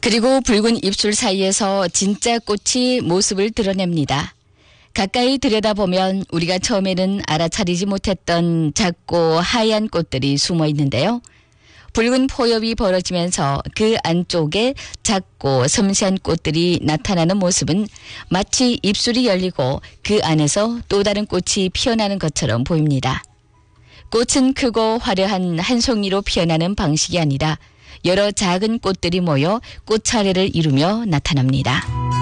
그리고 붉은 입술 사이에서 진짜 꽃이 모습을 드러냅니다. 가까이 들여다보면 우리가 처음에는 알아차리지 못했던 작고 하얀 꽃들이 숨어 있는데요. 붉은 포엽이 벌어지면서 그 안쪽에 작고 섬세한 꽃들이 나타나는 모습은 마치 입술이 열리고 그 안에서 또 다른 꽃이 피어나는 것처럼 보입니다. 꽃은 크고 화려한 한 송이로 피어나는 방식이 아니라 여러 작은 꽃들이 모여 꽃차례를 이루며 나타납니다.